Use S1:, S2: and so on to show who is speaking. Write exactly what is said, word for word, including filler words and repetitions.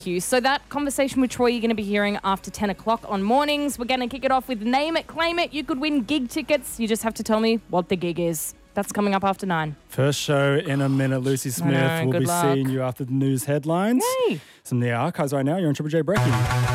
S1: you. So that conversation with Troy you're going to be hearing after ten o'clock on mornings. We're going to kick it off with Name It, Claim It. You could win gig tickets. You just have to tell me what the gig is. That's coming up after nine.
S2: First show in a minute. Lucy Smith
S1: know,
S2: will
S1: good
S2: be
S1: luck.
S2: seeing you after the news headlines.
S1: Yay.
S2: Some of the archives right now. You're on Triple J Breaking.